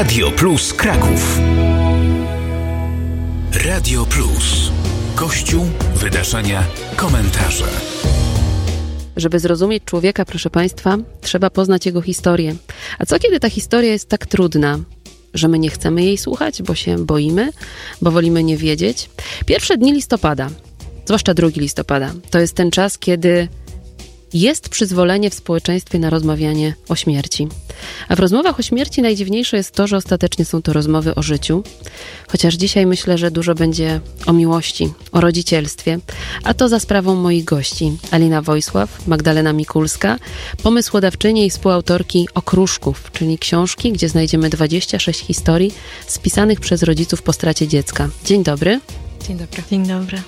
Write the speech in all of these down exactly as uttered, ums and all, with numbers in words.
Radio Plus Kraków. Radio Plus. Kościół, wydarzenia, komentarze. Żeby zrozumieć człowieka, proszę Państwa, trzeba poznać jego historię. A co kiedy ta historia jest tak trudna, że my nie chcemy jej słuchać, bo się boimy, bo wolimy nie wiedzieć? Pierwsze dni listopada, zwłaszcza drugiego listopada, to jest ten czas, kiedy jest przyzwolenie w społeczeństwie na rozmawianie o śmierci. A w rozmowach o śmierci najdziwniejsze jest to, że ostatecznie są to rozmowy o życiu. Chociaż dzisiaj myślę, że dużo będzie o miłości, o rodzicielstwie. A to za sprawą moich gości. Alina Wojsław, Magdalena Mikulska, pomysłodawczyni i współautorki Okruszków, czyli książki, gdzie znajdziemy dwadzieścia sześć historii spisanych przez rodziców po stracie dziecka. Dzień dobry. Dzień dobry. Dzień dobry.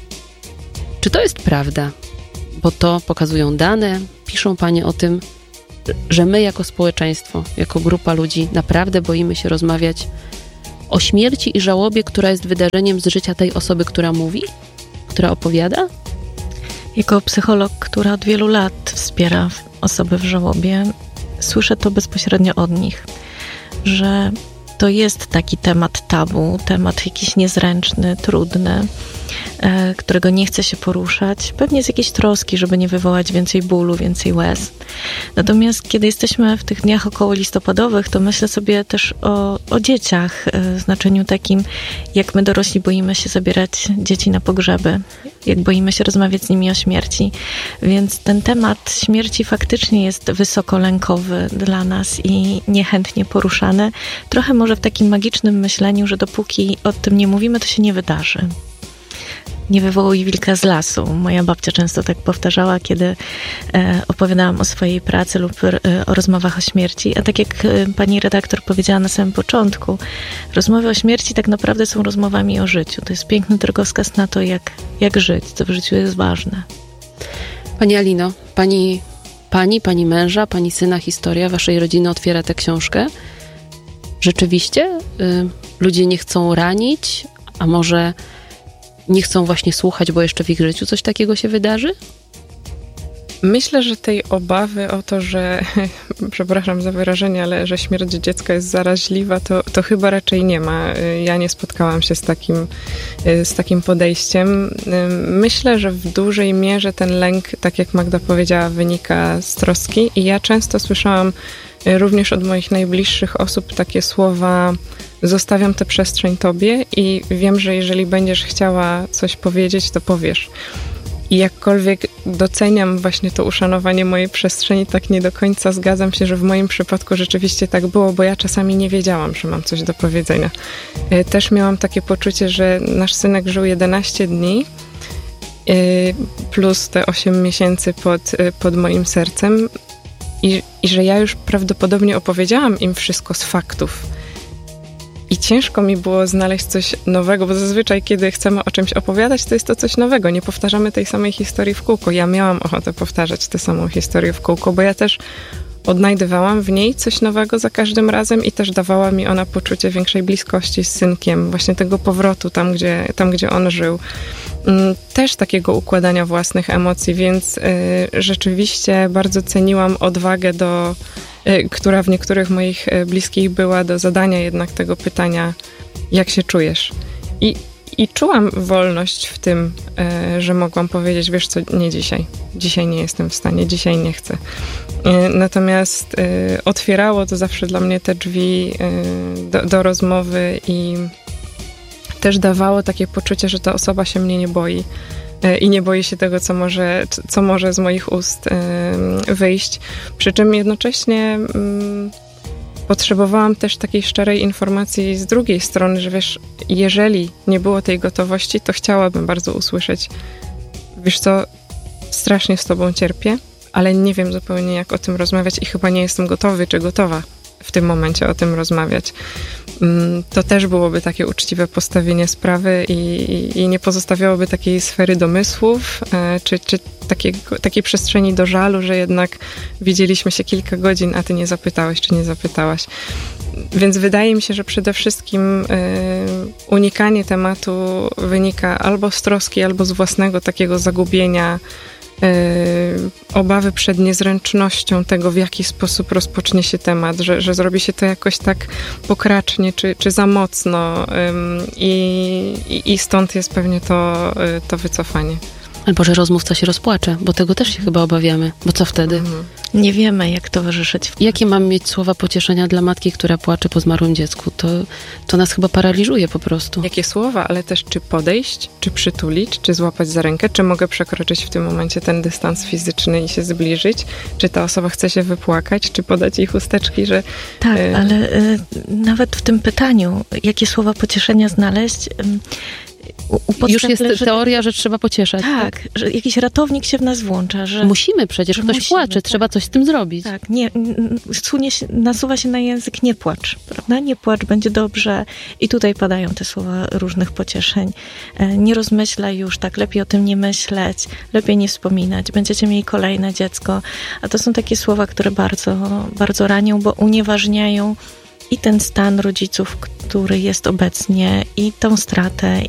Czy to jest prawda? Bo to pokazują dane, piszą Panie o tym, że my jako społeczeństwo, jako grupa ludzi naprawdę boimy się rozmawiać o śmierci i żałobie, która jest wydarzeniem z życia tej osoby, która mówi, która opowiada? Jako psycholog, która od wielu lat wspiera osoby w żałobie, słyszę to bezpośrednio od nich, że to jest taki temat tabu, temat jakiś niezręczny, trudny, e, którego nie chce się poruszać. Pewnie z jakiejś troski, żeby nie wywołać więcej bólu, więcej łez. Natomiast kiedy jesteśmy w tych dniach około listopadowych, to myślę sobie też o, o dzieciach, e, w znaczeniu takim, jak my dorośli boimy się zabierać dzieci na pogrzeby, jak boimy się rozmawiać z nimi o śmierci. Więc ten temat śmierci faktycznie jest wysoko lękowy dla nas i niechętnie poruszany. Trochę może w takim magicznym myśleniu, że dopóki o tym nie mówimy, to się nie wydarzy. Nie wywołuj wilka z lasu. Moja babcia często tak powtarzała, kiedy e, opowiadałam o swojej pracy lub e, o rozmowach o śmierci. A tak jak e, pani redaktor powiedziała na samym początku, rozmowy o śmierci tak naprawdę są rozmowami o życiu. To jest piękny drogowskaz na to, jak, jak żyć, co w życiu jest ważne. Pani Alino, pani, pani, pani męża, pani syna historia waszej rodziny otwiera tę książkę. Rzeczywiście y, ludzie nie chcą ranić, a może nie chcą właśnie słuchać, bo jeszcze w ich życiu coś takiego się wydarzy? Myślę, że tej obawy o to, że, przepraszam za wyrażenie, ale że śmierć dziecka jest zaraźliwa, to, to chyba raczej nie ma. Ja nie spotkałam się z takim, z takim podejściem. Myślę, że w dużej mierze ten lęk, tak jak Magda powiedziała, wynika z troski i ja często słyszałam również od moich najbliższych osób takie słowa: zostawiam tę przestrzeń tobie i wiem, że jeżeli będziesz chciała coś powiedzieć, to powiesz. I jakkolwiek doceniam właśnie to uszanowanie mojej przestrzeni, tak nie do końca zgadzam się, że w moim przypadku rzeczywiście tak było, bo ja czasami nie wiedziałam, że mam coś do powiedzenia. Też miałam takie poczucie, że nasz synek żył jedenaście dni plus te osiem miesięcy pod, pod moim sercem i, i że ja już prawdopodobnie opowiedziałam im wszystko z faktów. I ciężko mi było znaleźć coś nowego, bo zazwyczaj, kiedy chcemy o czymś opowiadać, to jest to coś nowego. Nie powtarzamy tej samej historii w kółko. Ja miałam ochotę powtarzać tę samą historię w kółko, bo ja też odnajdywałam w niej coś nowego za każdym razem i też dawała mi ona poczucie większej bliskości z synkiem, właśnie tego powrotu tam, gdzie, tam, gdzie on żył. Też takiego układania własnych emocji, więc y, rzeczywiście bardzo ceniłam odwagę do która w niektórych moich bliskich była, do zadania jednak tego pytania, jak się czujesz. I, i czułam wolność w tym, że mogłam powiedzieć, wiesz co, nie dzisiaj. Dzisiaj nie jestem w stanie, dzisiaj nie chcę. Natomiast otwierało to zawsze dla mnie te drzwi do, do rozmowy i też dawało takie poczucie, że ta osoba się mnie nie boi. I nie boję się tego, co może, co może z moich ust wyjść. Przy czym jednocześnie potrzebowałam też takiej szczerej informacji z drugiej strony, że wiesz, jeżeli nie było tej gotowości, to chciałabym bardzo usłyszeć, wiesz co, strasznie z tobą cierpię, ale nie wiem zupełnie, jak o tym rozmawiać i chyba nie jestem gotowy czy gotowa w tym momencie o tym rozmawiać. To też byłoby takie uczciwe postawienie sprawy i, i, i nie pozostawiałoby takiej sfery domysłów, czy, czy takiego, takiej przestrzeni do żalu, że jednak widzieliśmy się kilka godzin, a ty nie zapytałeś, czy nie zapytałaś. Więc wydaje mi się, że przede wszystkim y, unikanie tematu wynika albo z troski, albo z własnego takiego zagubienia obawy przed niezręcznością tego, w jaki sposób rozpocznie się temat, że, że zrobi się to jakoś tak pokracznie, czy, czy za mocno i, i, i stąd jest pewnie to, to wycofanie. Albo że rozmówca się rozpłacze, bo tego też się chyba obawiamy. Bo co wtedy? Mhm. Nie wiemy, jak towarzyszyć. Jakie mam mieć słowa pocieszenia dla matki, która płacze po zmarłym dziecku? To, to nas chyba paraliżuje po prostu. Jakie słowa, ale też czy podejść, czy przytulić, czy złapać za rękę, czy mogę przekroczyć w tym momencie ten dystans fizyczny i się zbliżyć, czy ta osoba chce się wypłakać, czy podać jej chusteczki, że... Tak, y- ale y, nawet w tym pytaniu, jakie słowa pocieszenia znaleźć... Y, Już jest leży... teoria, że trzeba pocieszać. Tak, tak, że jakiś ratownik się w nas włącza. Że musimy przecież, ktoś musimy, płacze, tak. Trzeba coś z tym zrobić. Tak, nie, sunie się, nasuwa się na język nie płacz, prawda? Nie płacz, będzie dobrze. I tutaj padają te słowa różnych pocieszeń. Nie rozmyślaj już, tak, lepiej o tym nie myśleć, lepiej nie wspominać, będziecie mieli kolejne dziecko. A to są takie słowa, które bardzo, bardzo ranią, bo unieważniają i ten stan rodziców, który jest obecnie, i tą stratę,